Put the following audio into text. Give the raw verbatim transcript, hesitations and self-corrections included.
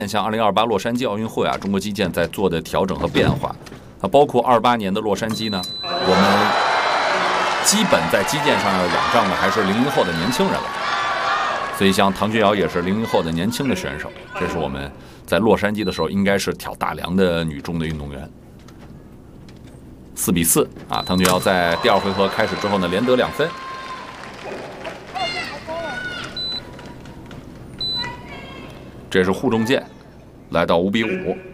像二零二八洛杉矶奥运会啊，中国击剑在做的调整和变化，啊，包括二八年的洛杉矶呢，我们基本在击剑上要仰仗的还是零零后的年轻人了。所以像唐俊瑶也是零零后的年轻的选手，这是我们在洛杉矶的时候应该是挑大梁的女中的运动员。四比四啊，唐俊瑶在第二回合开始之后呢，连得两分。这是护中剑，来到五比五。